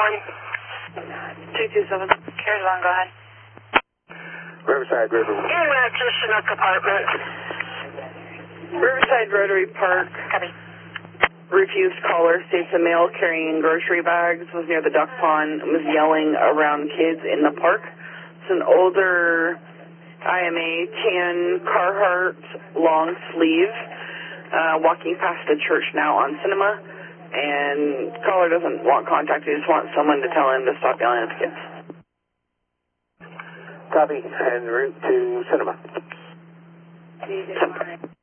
227. Carries on, go ahead. Riverside River. EMS to Chinook Apartment. Riverside Rotary Park. Copy. Refused caller states a male carrying grocery bags was near the duck pond and was yelling around kids in the park. It's an older IMA tan Carhartt long sleeve, walking past the church now on Cinema, and caller doesn't want contact, he just wants someone to tell him to stop yelling at the kids. Copy, and route to Cinema. Cinema.